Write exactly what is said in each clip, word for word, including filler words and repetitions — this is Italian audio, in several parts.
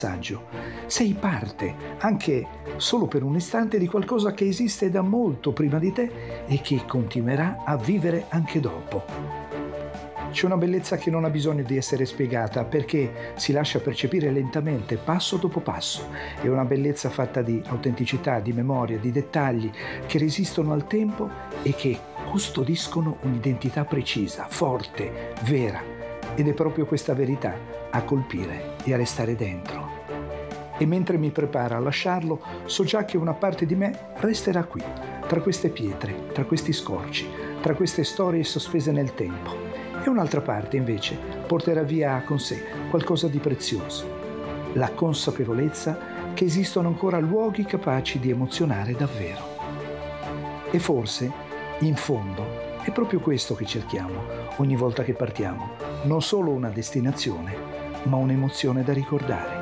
passaggio. Sei parte, anche solo per un istante, di qualcosa che esiste da molto prima di te e che continuerà a vivere anche dopo. C'è una bellezza che non ha bisogno di essere spiegata perché si lascia percepire lentamente, passo dopo passo. È una bellezza fatta di autenticità, di memoria, di dettagli che resistono al tempo e che custodiscono un'identità precisa, forte, vera. Ed è proprio questa verità a colpire e a restare dentro. E mentre mi preparo a lasciarlo, so già che una parte di me resterà qui, tra queste pietre, tra questi scorci, tra queste storie sospese nel tempo. E un'altra parte, invece, porterà via con sé qualcosa di prezioso, la consapevolezza che esistono ancora luoghi capaci di emozionare davvero. E forse, in fondo, è proprio questo che cerchiamo ogni volta che partiamo, non solo una destinazione, ma un'emozione da ricordare.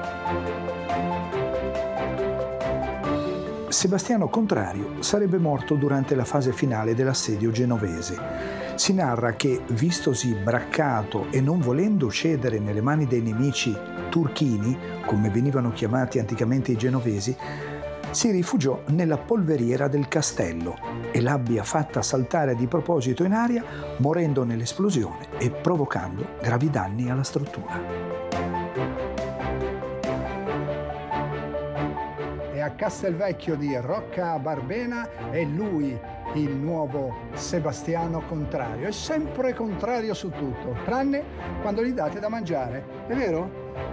Sebastiano Contrario sarebbe morto durante la fase finale dell'assedio genovese. Si narra che, vistosi braccato e non volendo cedere nelle mani dei nemici turchini, come venivano chiamati anticamente i genovesi, si rifugiò nella polveriera del castello e l'abbia fatta saltare di proposito in aria, morendo nell'esplosione e provocando gravi danni alla struttura. E a Castelvecchio di Rocca Barbena è lui il nuovo Sebastiano Contrario. È sempre contrario su tutto, tranne quando gli date da mangiare, è vero?